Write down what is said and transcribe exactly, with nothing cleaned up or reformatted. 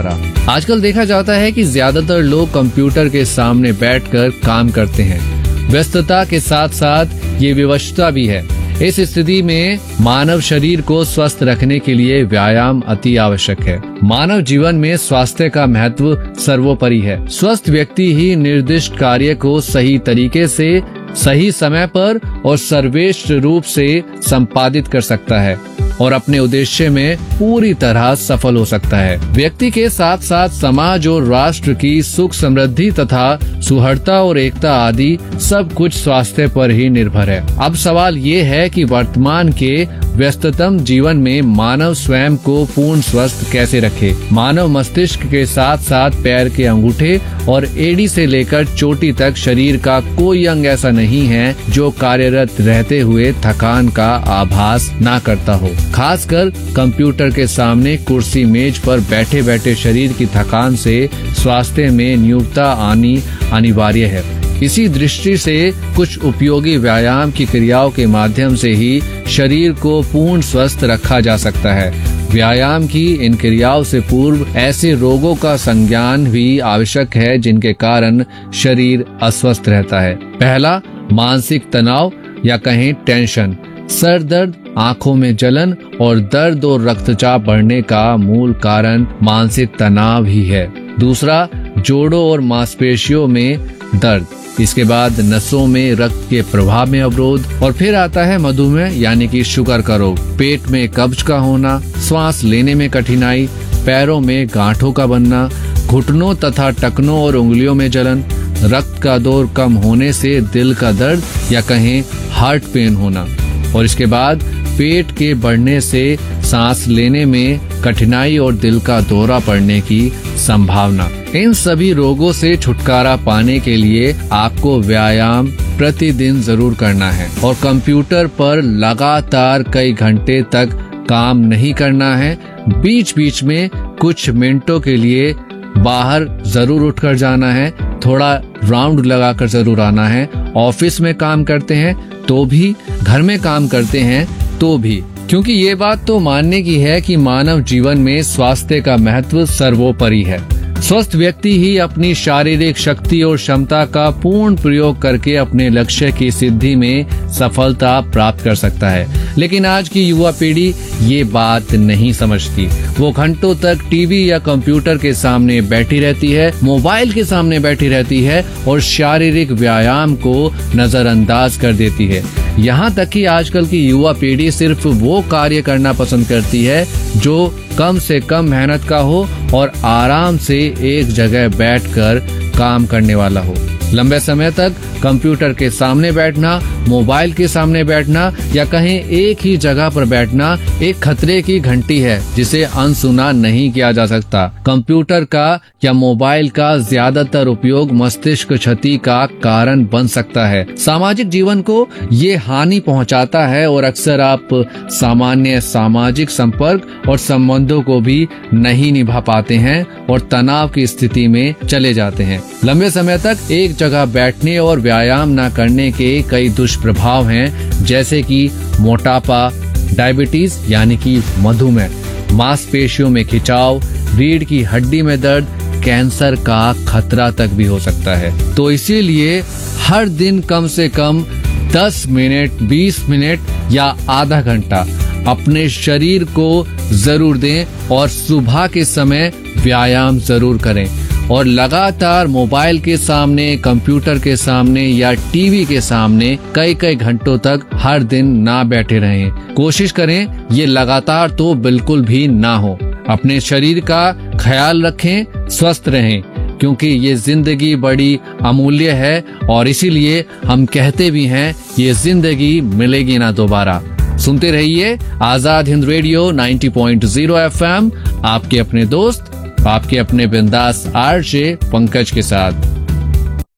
दोबारा। आजकल देखा जाता है कि ज्यादातर लोग कंप्यूटर के सामने बैठकर काम करते हैं। व्यस्तता के साथ साथ ये विवशता भी है। इस स्थिति में मानव शरीर को स्वस्थ रखने के लिए व्यायाम अति आवश्यक है। मानव जीवन में स्वास्थ्य का महत्व सर्वोपरि है। स्वस्थ व्यक्ति ही निर्दिष्ट कार्य को सही तरीके से, सही समय पर और सर्वश्रेष्ठ रूप से संपादित कर सकता है और अपने उद्देश्य में पूरी तरह सफल हो सकता है। व्यक्ति के साथ साथ समाज और राष्ट्र की सुख समृद्धि तथा सुहृदता और एकता आदि सब कुछ स्वास्थ्य पर ही निर्भर है। अब सवाल ये है कि वर्तमान के व्यस्ततम जीवन में मानव स्वयं को पूर्ण स्वस्थ कैसे रखे। मानव मस्तिष्क के साथ साथ पैर के अंगूठे और एड़ी से लेकर चोटी तक शरीर का कोई अंग ऐसा नहीं है जो कार्यरत रहते हुए थकान का आभास ना करता हो। खासकर कंप्यूटर के सामने कुर्सी मेज पर बैठे बैठे शरीर की थकान से स्वास्थ्य में न्यूनता आनी अनिवार्य है। इसी दृष्टि से कुछ उपयोगी व्यायाम की क्रियाओं के माध्यम से ही शरीर को पूर्ण स्वस्थ रखा जा सकता है। व्यायाम की इन क्रियाओं से पूर्व ऐसे रोगों का संज्ञान भी आवश्यक है जिनके कारण शरीर अस्वस्थ रहता है। पहला, मानसिक तनाव या कहें टेंशन। सर दर्द, आंखों में जलन और दर्द और रक्तचाप बढ़ने का मूल कारण मानसिक तनाव ही है। दूसरा, जोड़ों और मांसपेशियों में दर्द। इसके बाद नसों में रक्त के प्रवाह में अवरोध और फिर आता है मधुमेह यानी कि शुगर का रोग। पेट में कब्ज का होना, श्वास लेने में कठिनाई, पैरों में गांठों का बनना, घुटनों तथा टखनों और उंगलियों में जलन, रक्त का दौर कम होने से दिल का दर्द या कहें हार्ट पेन होना और इसके बाद पेट के बढ़ने से सांस लेने में कठिनाई और दिल का दौरा पड़ने की संभावना। इन सभी रोगों से छुटकारा पाने के लिए आपको व्यायाम प्रतिदिन जरूर करना है और कंप्यूटर पर लगातार कई घंटे तक काम नहीं करना है। बीच बीच में कुछ मिनटों के लिए बाहर जरूर उठकर जाना है, थोड़ा राउंड लगाकर जरूर आना है। ऑफिस में काम करते हैं तो भी, घर में काम करते हैं तो भी, क्योंकि ये बात तो मानने की है कि मानव जीवन में स्वास्थ्य का महत्व सर्वोपरि है। स्वस्थ व्यक्ति ही अपनी शारीरिक शक्ति और क्षमता का पूर्ण प्रयोग करके अपने लक्ष्य की सिद्धि में सफलता प्राप्त कर सकता है। लेकिन आज की युवा पीढ़ी ये बात नहीं समझती। वो घंटों तक टीवी या कंप्यूटर के सामने बैठी रहती है, मोबाइल के सामने बैठी रहती है और शारीरिक व्यायाम को नजरअंदाज कर देती है। यहाँ तक कि आजकल की युवा पीढ़ी सिर्फ वो कार्य करना पसंद करती है जो कम से कम मेहनत का हो और आराम से एक जगह बैठकर काम करने वाला हो। लंबे समय तक कंप्यूटर के सामने बैठना, मोबाइल के सामने बैठना या कहें एक ही जगह पर बैठना एक खतरे की घंटी है जिसे अनसुना नहीं किया जा सकता। कंप्यूटर का या मोबाइल का ज्यादातर उपयोग मस्तिष्क क्षति का कारण बन सकता है। सामाजिक जीवन को ये हानि पहुंचाता है और अक्सर आप सामान्य सामाजिक संपर्क और संबंधों को भी नहीं निभा पाते हैं और तनाव की स्थिति में चले जाते हैं। लंबे समय तक एक जगह बैठने और व्यायाम न करने के कई दुष्प्रभाव हैं, जैसे कि मोटापा, डायबिटीज यानी कि मधुमेह, मांसपेशियों में खिंचाव, रीढ़ की हड्डी में दर्द, कैंसर का खतरा तक भी हो सकता है। तो इसीलिए हर दिन कम से कम दस मिनट, बीस मिनट या आधा घंटा अपने शरीर को जरूर दें और सुबह के समय व्यायाम जरूर करें और लगातार मोबाइल के सामने, कंप्यूटर के सामने या टीवी के सामने कई कई घंटों तक हर दिन ना बैठे रहें। कोशिश करें ये लगातार तो बिल्कुल भी ना हो। अपने शरीर का ख्याल रखें, स्वस्थ रहें, क्योंकि ये जिंदगी बड़ी अमूल्य है और इसीलिए हम कहते भी हैं ये जिंदगी मिलेगी ना दोबारा। सुनते रहिए आजाद हिंद रेडियो नब्बे पॉइंट शून्य एफ एम, आपके अपने दोस्त, आपके अपने बिंदास आरजे पंकज के साथ।